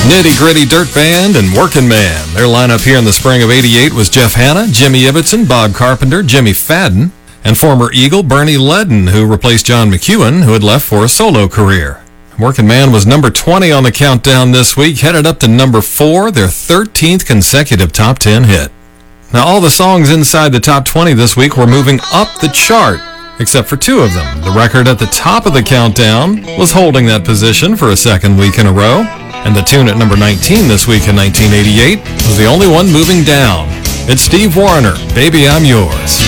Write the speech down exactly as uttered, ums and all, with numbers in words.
Nitty Gritty Dirt Band and Workin' Man. Their lineup here in the spring of eighty-eight was Jeff Hanna, Jimmy Ibbotson, Bob Carpenter, Jimmy Fadden, and former Eagle Bernie Ledden, who replaced John McEwen, who had left for a solo career. Workin' Man was number twenty on the countdown this week, headed up to number four, their thirteenth consecutive top ten hit. Now, all the songs inside the top twenty this week were moving up the chart, except for two of them. The record at the top of the countdown was holding that position for a second week in a row, and the tune at number nineteen this week in nineteen eighty-eight was the only one moving down. It's Steve Wariner, Baby I'm Yours.